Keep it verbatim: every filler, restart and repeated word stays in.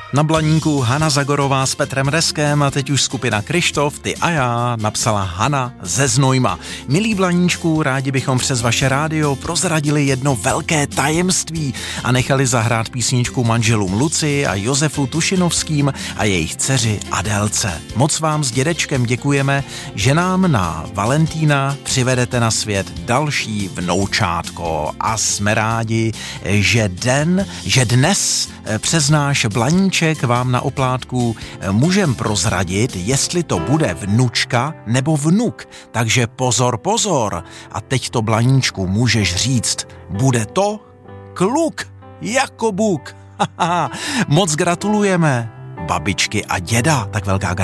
Na Blaníku Hana Zagorová s Petrem Reskem a teď už skupina Kryštof, ty a já, napsala Hana ze Znojma. Milí Blaníčku, rádi bychom přes vaše rádio prozradili jedno velké tajemství a nechali zahrát písničku manželům Luci a Josefu Tušinovským a jejich dceři Adélce. Moc vám s dědečkem děkujeme, že nám na Valentína přivedete na svět další vnoučátko a jsme rádi, že den, že dnes přes náš Blaníček vám na oplátku můžem prozradit, jestli to bude vnučka nebo vnuk. Takže pozor, pozor. A teď to, Blaníčku, můžeš říct, bude to kluk jako Bůh. Moc gratulujeme, babičky a děda, tak velká gratulace.